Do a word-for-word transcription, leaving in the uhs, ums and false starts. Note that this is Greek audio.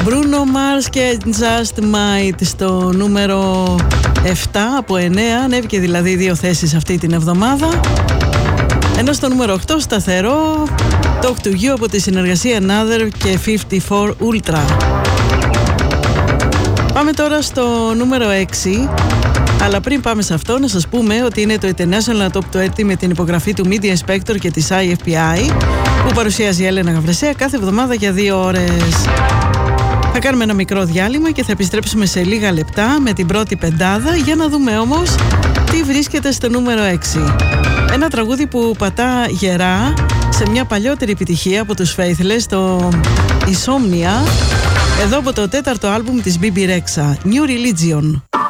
Bruno Mars και Just Might στο νούμερο επτά από εννέα, ανέβηκε δηλαδή δύο θέσεις αυτή την εβδομάδα. Ενώ στο νούμερο οκτώ σταθερό Talk to You από τη συνεργασία Another και πενήντα τέσσερα Ultra. Πάμε τώρα στο νούμερο έξι. Αλλά πριν πάμε σε αυτό, να σας πούμε ότι είναι το International Top είκοσι με την υπογραφή του Media Inspector και της άι εφ πι άι που παρουσιάζει η Έλενα Γαβρεσέα κάθε εβδομάδα για δύο ώρες. Θα κάνουμε ένα μικρό διάλειμμα και θα επιστρέψουμε σε λίγα λεπτά με την πρώτη πεντάδα για να δούμε όμως τι βρίσκεται στο νούμερο έξι. Ένα τραγούδι που πατά γερά σε μια παλιότερη επιτυχία από τους Faithless, το Insomnia, εδώ από το τέταρτο άλμπουμ της μπι μπι Rexha, New Religion.